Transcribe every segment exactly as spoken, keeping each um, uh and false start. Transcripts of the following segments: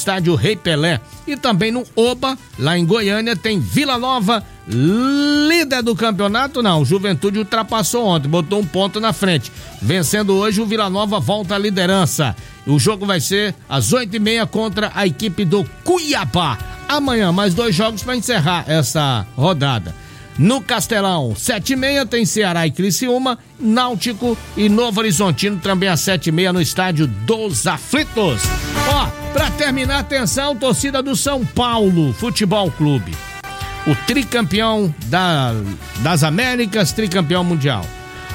estádio Rei Pelé. E também no Oba, lá em Goiânia, tem Vila Nova, líder do campeonato. Não, o Juventude ultrapassou ontem, botou um ponto na frente. Vencendo hoje, o Vila Nova volta à liderança. O jogo vai ser às oito e meia contra a equipe do Cuiabá. Amanhã, mais dois jogos para encerrar essa rodada. No Castelão, sete e meia tem Ceará e Criciúma, Náutico e Novo Horizontino também às sete e meia no estádio dos Aflitos. Ó, pra terminar, atenção, torcida do São Paulo Futebol Clube. O tricampeão da, das Américas, tricampeão mundial.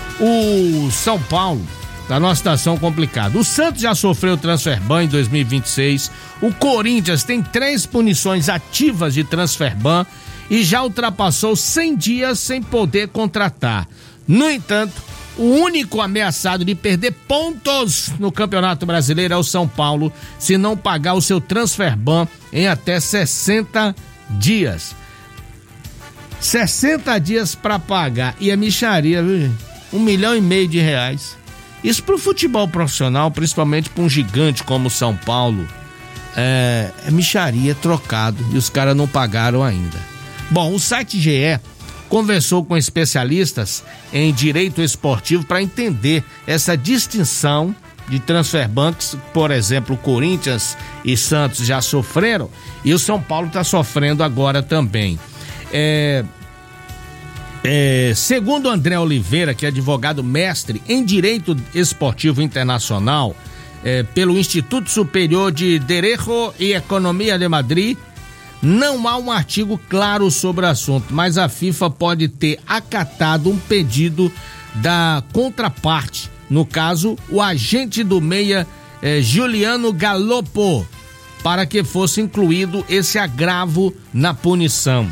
O São Paulo tá numa situação complicada. O Santos já sofreu transfer ban em dois mil e vinte e seis. O Corinthians tem três punições ativas de transfer ban e já ultrapassou cem dias sem poder contratar. No entanto, o único ameaçado de perder pontos no Campeonato Brasileiro é o São Paulo, se não pagar o seu transfer ban em até sessenta dias. sessenta dias para pagar. E a mixaria, viu, gente? Um milhão e meio de reais. Isso pro futebol profissional, principalmente para um gigante como o São Paulo, é, é mixaria, trocado, e os caras não pagaram ainda. Bom, o site G E conversou com especialistas em direito esportivo para entender essa distinção de transfer banks. Por exemplo, Corinthians e Santos já sofreram e o São Paulo está sofrendo agora também. É, é, segundo André Oliveira, que é advogado mestre em direito esportivo internacional é, pelo Instituto Superior de Direito e Economia de Madrid, não há um artigo claro sobre o assunto, mas a FIFA pode ter acatado um pedido da contraparte, no caso, o agente do meia eh, Giuliano Galoppo, para que fosse incluído esse agravo na punição.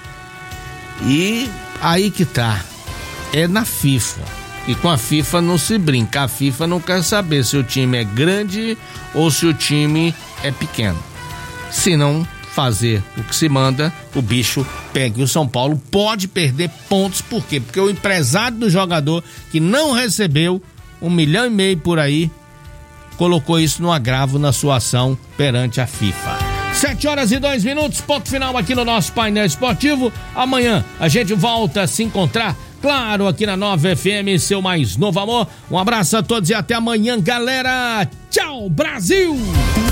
E aí que tá, é na FIFA, e com a FIFA não se brinca. A FIFA não quer saber se o time é grande ou se o time é pequeno. Se não fazer o que se manda, o bicho pega. E o São Paulo pode perder pontos. Por quê? Porque o empresário do jogador, que não recebeu um milhão e meio por aí, colocou isso no agravo na sua ação perante a FIFA. Sete horas e dois minutos, ponto final aqui no nosso painel esportivo. Amanhã a gente volta a se encontrar, claro, aqui na Nova F M, seu mais novo amor. Um abraço a todos e até amanhã, galera. Tchau, Brasil!